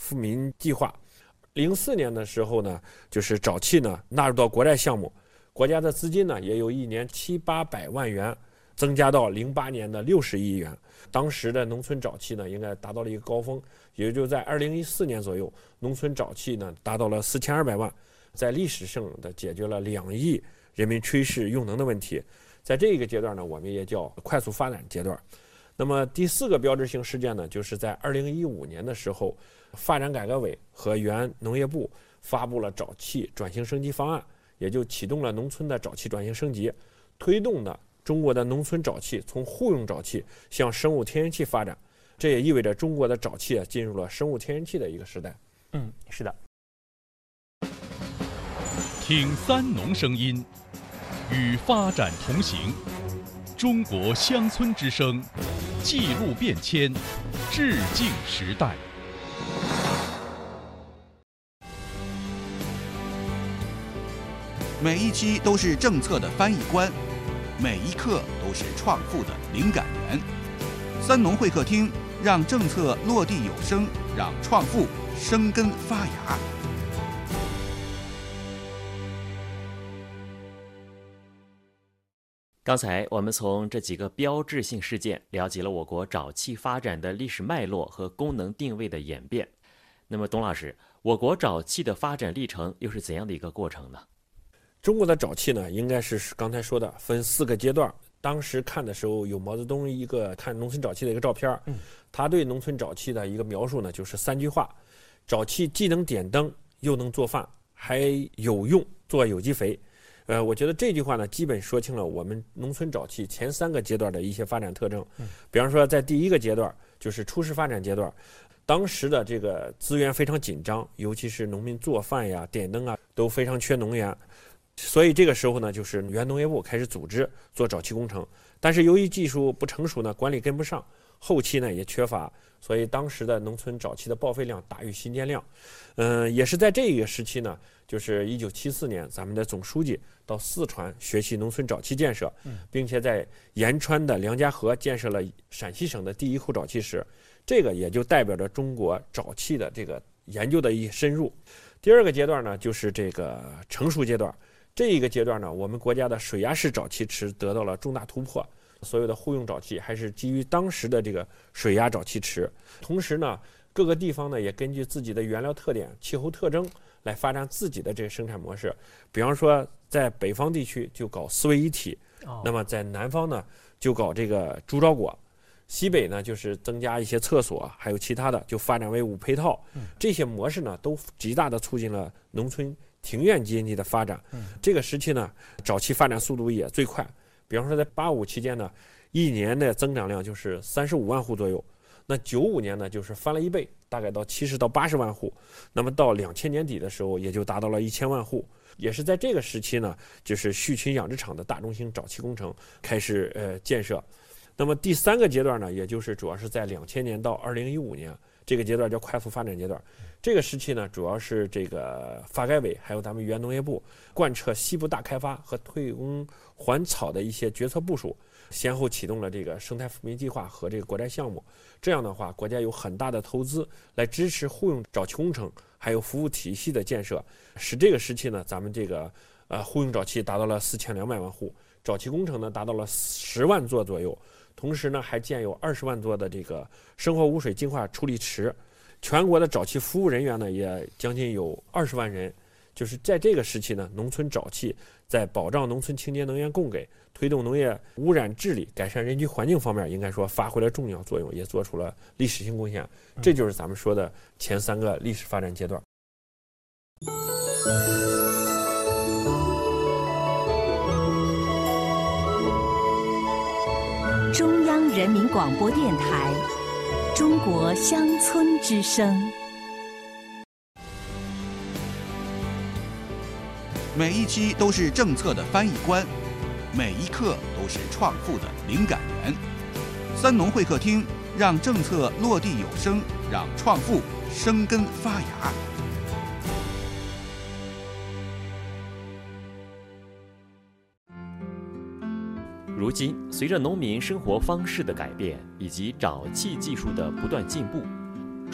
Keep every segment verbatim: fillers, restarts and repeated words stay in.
富民计划。零四年的时候呢，就是沼气呢纳入到国债项目，国家的资金呢也由一年七八百万元增加到零八年的六十亿元。当时的农村沼气呢应该达到了一个高峰，也就在二零一四年左右，农村沼气呢达到了四千二百万，在历史上的解决了两亿人民炊事用能的问题。在这个阶段呢，我们也叫快速发展阶段。那么第四个标志性事件呢，就是在二零一五年的时候，发展改革委和原农业部发布了沼气转型升级方案，也就启动了农村的沼气转型升级，推动的中国的农村沼气从户用沼气向生物天然气发展。这也意味着中国的沼气啊进入了生物天然气的一个时代。 嗯，是的。 听三农声音，与发展同行。中国乡村之声，记录变迁，致敬时代。 每一期都是政策的翻译官，每一刻都是创富的灵感源。三农会客厅，让政策落地有声，让创富生根发芽。 刚才我们从这几个标志性事件了解了我国沼气发展的历史脉络和功能定位的演变。那么董老师，我国沼气的发展历程又是怎样的一个过程呢？ 中国的沼气呢，应该是刚才说的分四个阶段。当时看的时候有毛泽东一个看农村沼气的一个照片，嗯，他对农村沼气的一个描述呢，就是三句话：沼气既能点灯，又能做饭，还有用做有机肥。呃，我觉得这句话呢，基本说清了我们农村沼气前三个阶段的一些发展特征。嗯，比方说，在第一个阶段，就是初始发展阶段，当时的这个资源非常紧张，尤其是农民做饭呀、点灯啊，都非常缺能源。所以这个时候呢，就是原农业部开始组织做沼气工程，但是由于技术不成熟呢，管理跟不上，后期呢也缺乏，所以当时的农村沼气的报废量大于新建量。嗯、呃，也是在这个时期呢，就是一九七四年，咱们的总书记到四川学习农村沼气建设，并且在延川的梁家河建设了陕西省的第一口沼气池，这个也就代表着中国沼气的这个研究的一深入。第二个阶段呢，就是这个成熟阶段。这一个阶段呢，我们国家的水压式沼气池得到了重大突破，所有的户用沼气还是基于当时的这个水压沼气池。同时呢，各个地方呢也根据自己的原料特点、气候特征来发展自己的这个生产模式。比方说，在北方地区就搞四位一体，哦、那么在南方呢就搞这个猪照果，西北呢就是增加一些厕所，还有其他的就发展为五配套。嗯、这些模式呢都极大的促进了农村庭院经济的发展。嗯、这个时期呢，沼气发展速度也最快。比方说，在八五期间呢，一年的增长量就是三十五万户左右。那九五年呢，就是翻了一倍，大概到七十到八十万户。那么到两千年底的时候，也就达到了一千万户。也是在这个时期呢，就是畜群养殖场的大中型沼气工程开始呃建设。那么第三个阶段呢，也就是主要是在两千年到二零一五年。这个阶段叫快速发展阶段，这个时期呢，主要是这个发改委还有咱们原农业部贯彻西部大开发和退耕还草的一些决策部署，先后启动了这个生态富民计划和这个国债项目。这样的话，国家有很大的投资来支持户用沼气工程还有服务体系的建设，使这个时期呢，咱们这个呃户用沼气达到了四千两百万户，沼气工程呢达到了十万座左右。同时呢，还建有二十万座的这个生活污水净化处理池，全国的沼气服务人员呢也将近有二十万人。就是在这个时期呢，农村沼气在保障农村清洁能源供给、推动农业污染治理、改善人居环境方面，应该说发挥了重要作用，也做出了历史性贡献。这就是咱们说的前三个历史发展阶段。 中央人民广播电台《中国乡村之声》。 每一期都是政策的翻译官，每一刻都是创富的灵感源。三农会客厅，让政策落地有声，让创富生根发芽。 如今，随着农民生活方式的改变以及沼气技术的不断进步，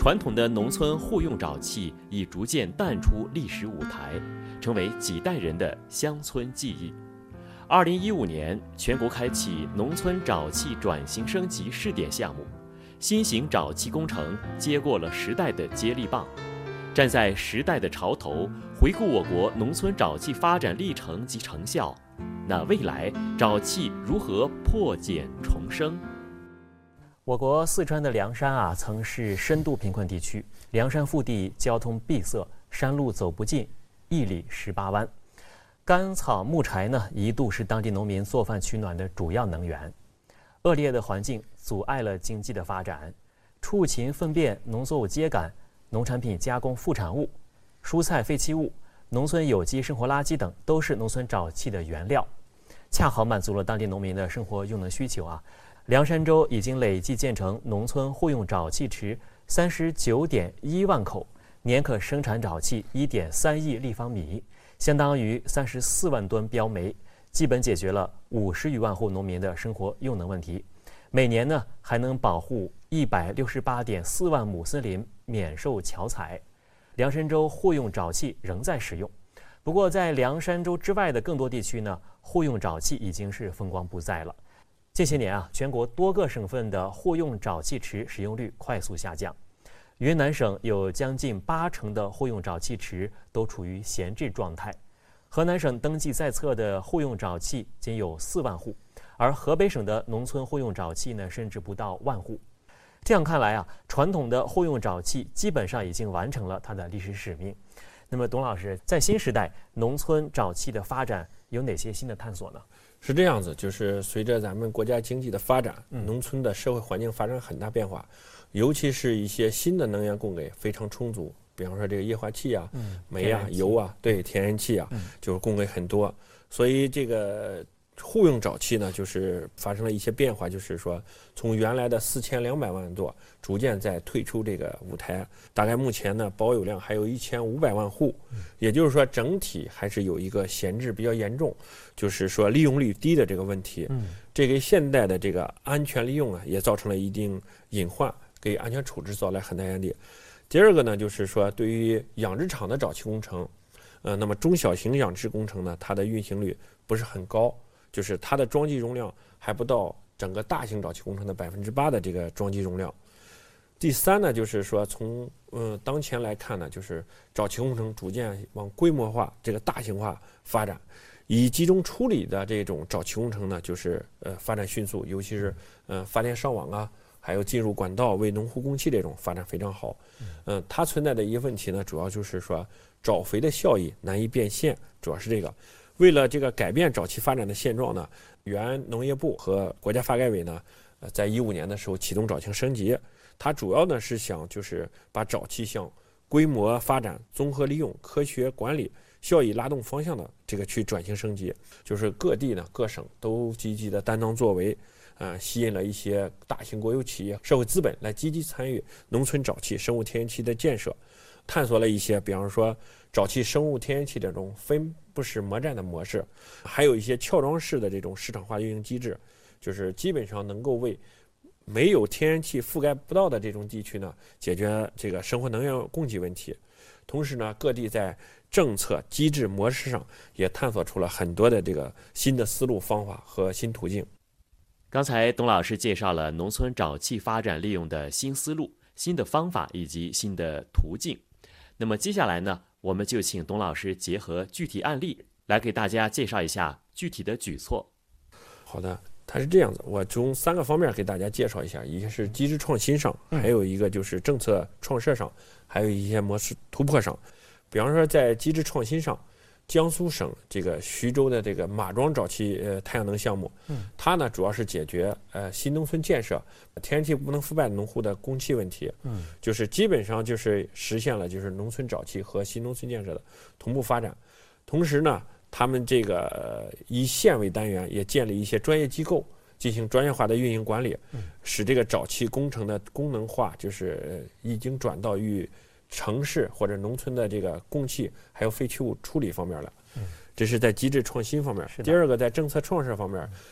传统的农村户用沼气已逐渐淡出历史舞台，成为几代人的乡村记忆。二零一五年，全国开启农村沼气转型升级试点项目，新型沼气工程接过了时代的接力棒。站在时代的潮头，回顾我国农村沼气发展历程及成效，那未来沼气如何破茧重生？我国四川的凉山啊，曾是深度贫困地区，凉山腹地交通闭塞，山路走不尽，一里十八弯。干草木柴呢，一度是当地农民做饭取暖的主要能源。恶劣的环境阻碍了经济的发展，畜禽粪便、农作物秸秆、农产品加工副产物、蔬菜废弃物、农村有机生活垃圾等，都是农村沼气的原料，恰好满足了当地农民的生活用能需求啊。凉山州已经累计建成农村户用沼气池三十九点一万口，年可生产沼气一点三亿立方米，相当于三十四万吨标煤，基本解决了五十余万户农民的生活用能问题。每年呢，还能保护一百六十八点四万亩森林免受樵采。凉山州户用沼气仍在使用，不过在凉山州之外的更多地区呢，户用沼气已经是风光不再了。近些年啊，全国多个省份的户用沼气池使用率快速下降。云南省有将近八成的户用沼气池都处于闲置状态，河南省登记在册的户用沼气仅有四万户，而河北省的农村户用沼气呢，甚至不到万户。这样看来啊，传统的户用沼气基本上已经完成了它的历史使命。那么，董老师，在新时代农村沼气的发展有哪些新的探索呢？ 是这样子，就是随着咱们国家经济的发展， 嗯、 农村的社会环境发生很大变化，尤其是一些新的能源供给非常充足，比方说这个液化气啊、 嗯、 煤啊、油啊，对，天然气啊， 嗯、 就是供给很多，所以这个户用沼气呢，就是发生了一些变化，就是说从原来的四千两百万多，逐渐在退出这个舞台。大概目前呢，保有量还有一千五百万户，也就是说整体还是有一个闲置比较严重，就是说利用率低的这个问题。 嗯， 这给现代的这个安全利用啊，也造成了一定隐患，给安全处置造来很大压力。第二个呢，就是说对于养殖场的沼气工程，呃，那么中小型养殖工程呢，它的运行率不是很高。就是它的装机容量还不到整个大型沼气工程的百分之八的这个装机容量。第三呢，就是说从嗯当前来看呢，就是沼气工程逐渐往规模化、这个大型化发展，以集中处理的这种沼气工程呢，就是呃发展迅速，尤其是呃发电上网啊，还有进入管道为农户供气这种发展非常好。嗯、呃，它存在的一个问题呢，主要就是说沼肥的效益难以变现，主要是这个。为了这个改变沼气发展的现状呢，原农业部和国家发改委呢，呃，在一五年的时候启动沼气升级，它主要呢是想就是把沼气向规模发展、综合利用、科学管理、效益拉动方向的这个去转型升级，就是各地呢各省都积极的担当作为，呃，吸引了一些大型国有企业、社会资本来积极参与农村沼气、生物天然气的建设，探索了一些，比方说沼气生物天然气这种分布式模站的模式，还有一些壳装式的这种市场化运营机制，就是基本上能够为没有天然气覆盖不到的这种地区呢，解决这个生活能源供给问题。同时呢，各地在政策机制模式上也探索出了很多的这个新的思路方法和新途径。 刚才董老师介绍了农村沼气发展利用的新思路、新的方法以及新的途径。那么接下来呢，我们就请董老师结合具体案例来给大家介绍一下具体的举措。 好的，它是这样子，我从三个方面给大家介绍一下，一个是机制创新上，还有一个就是政策创设上，还有一些模式突破上。比方说在机制创新上，江苏省这个徐州的这个马庄沼气呃太阳能项目，嗯，它呢主要是解决呃新农村建设天然气不能覆盖农户的供气问题，嗯，就是基本上就是实现了就是农村沼气和新农村建设的同步发展。同时呢，他们这个、呃、以县为单元，也建立一些专业机构进行专业化的运营管理，嗯，使这个沼气工程的功能化就是、呃、已经转到与城市或者农村的这个供气还有废弃物处理方面了，嗯，这是在机制创新方面。第二个，在政策创设方面，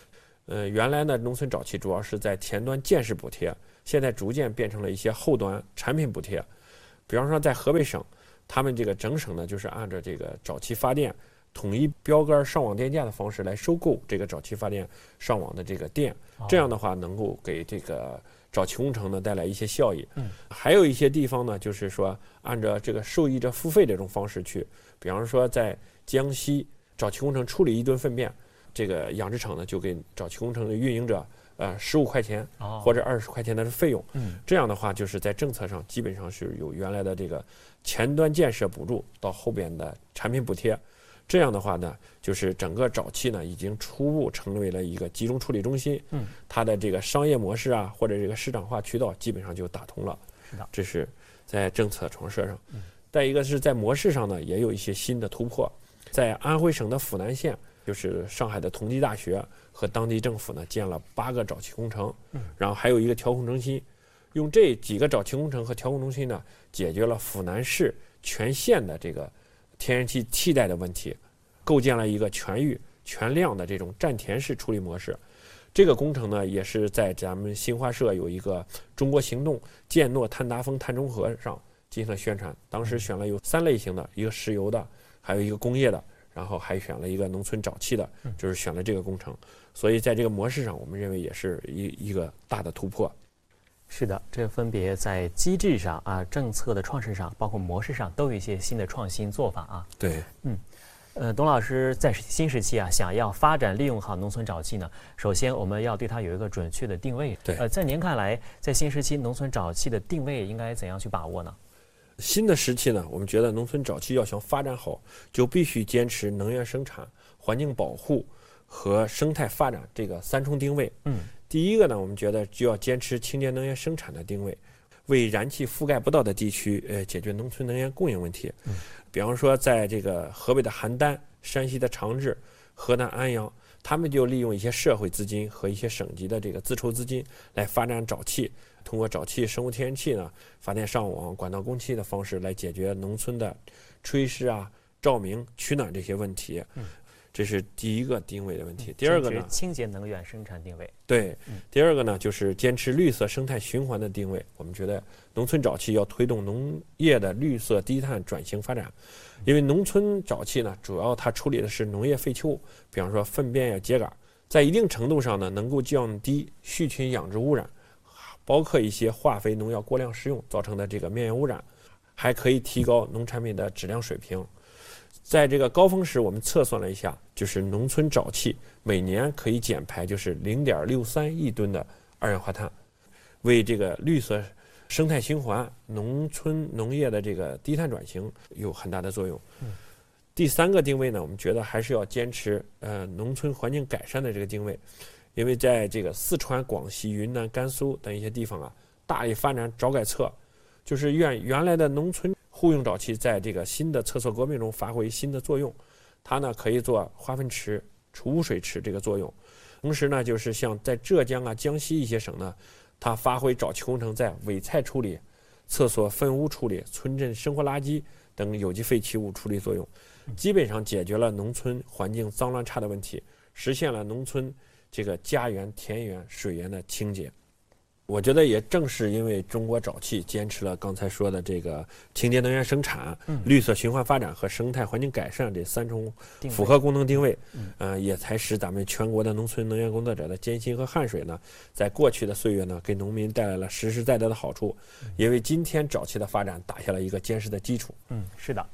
呃，原来呢，农村沼气主要是在前端建设补贴，现在逐渐变成了一些后端产品补贴。比方说，在河北省，他们这个整省呢，就是按照这个沼气发电统一标杆上网电价的方式来收购这个沼气发电上网的这个电，这样的话能够给这个沼气工程呢带来一些效益。嗯，还有一些地方呢，就是说按照这个受益者付费这种方式去，比方说在江西沼气工程处理一吨粪便。这个养殖场呢，就给沼气工程的运营者，呃，十五块钱或者二十块钱的费用。嗯，这样的话，就是在政策上基本上是有原来的这个前端建设补助到后边的产品补贴。这样的话呢，就是整个沼气呢已经初步成为了一个集中处理中心。嗯，它的这个商业模式啊，或者这个市场化渠道基本上就打通了。 是的， 这是在政策创设上。嗯，再一个是在模式上呢，也有一些新的突破。在安徽省的阜南县。就是上海的同济大学和当地政府呢建了八个沼气工程，然后还有一个调控中心，用这几个沼气工程和调控中心呢，解决了阜南市全县的这个天然气替代的问题，构建了一个全域全量的这种占田式处理模式。这个工程呢，也是在咱们新华社有一个中国行动建诺碳达峰碳中和上进行了宣传，当时选了有三类型的，一个石油的，还有一个工业的。然后还选了一个农村沼气的，就是选了这个工程，所以在这个模式上，我们认为也是一一个大的突破。 是的，这分别在机制上啊、政策的创设上，包括模式上，都有一些新的创新做法啊。 对， 嗯，呃，董老师在新时期啊，想要发展利用好农村沼气呢，首先我们要对它有一个准确的定位。 对， 呃，在您看来，在新时期农村沼气的定位应该怎样去把握呢？ 新的时期呢，我们觉得农村沼气要想发展好，就必须坚持能源生产、环境保护和生态发展这个三重定位。嗯，第一个呢，我们觉得就要坚持清洁能源生产的定位，为燃气覆盖不到的地区，呃，解决农村能源供应问题。嗯，比方说，在这个河北的邯郸、山西的长治、河南安阳，他们就利用一些社会资金和一些省级的这个自筹资金来发展沼气。通过沼气、生物天然气呢，发电上网、管道供气的方式来解决农村的炊事啊、照明、取暖这些问题。嗯，这是第一个定位的问题。第二个呢， 清洁能源生产定位。 对，第二个呢，就是坚持绿色生态循环的定位。我们觉得农村沼气要推动农业的绿色低碳转型发展，因为农村沼气呢，主要它处理的是农业废弃物，比方说粪便呀、秸秆，在一定程度上呢，能够降低畜群养殖污染。包括一些化肥、农药过量使用造成的这个面源污染，还可以提高农产品的质量水平。在这个高峰时，我们测算了一下，就是农村沼气每年可以减排就是零点六三亿吨的二氧化碳，为这个绿色生态循环、农村农业的这个低碳转型有很大的作用。嗯，第三个定位呢，我们觉得还是要坚持呃农村环境改善的这个定位。因为在这个四川、广西、云南、甘肃等一些地方啊，大力发展沼改厕，就是原原来的农村户用沼气在这个新的厕所革命中发挥新的作用。它呢可以做化粪池、储污水池这个作用。同时呢，就是像在浙江啊、江西一些省呢，它发挥沼气工程在尾菜处理、厕所粪污处理、村镇生活垃圾等有机废弃物处理作用，基本上解决了农村环境脏乱差的问题，实现了农村这个家园、田园、水源的清洁。我觉得也正是因为中国沼气坚持了刚才说的这个清洁能源生产、嗯、绿色循环发展和生态环境改善这三重符合功能定位，嗯、呃，也才使咱们全国的农村能源工作者的艰辛和汗水呢，在过去的岁月呢，给农民带来了实实在在的好处，嗯、也为今天沼气的发展打下了一个坚实的基础。 嗯，是的。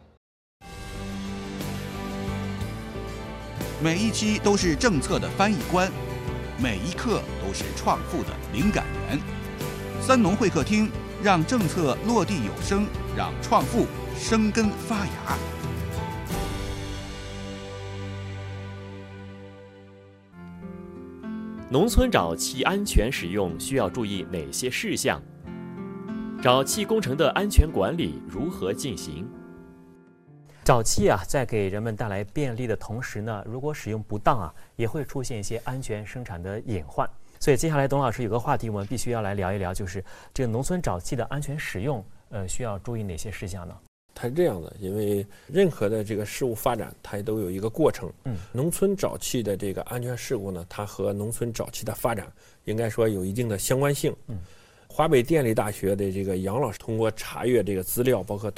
每一期都是政策的翻译官，每一刻都是创富的灵感源。三农会客厅，让政策落地有声，让创富生根发芽。 农村沼气安全使用需要注意哪些事项？沼气工程的安全管理如何进行？ 沼气啊，在给人们带来便利的同时呢，如果使用不当啊，也会出现一些安全生产的隐患。所以接下来董老师有个话题，我们必须要来聊一聊，就是这个农村沼气的安全使用，呃，需要注意哪些事项呢？ 它是这样的，因为任何的这个事物发展，它都有一个过程。 嗯， 农村沼气的这个安全事故呢，它和农村沼气的发展应该说有一定的相关性。 嗯， 华北电力大学的这个杨老师通过查阅这个资料，包括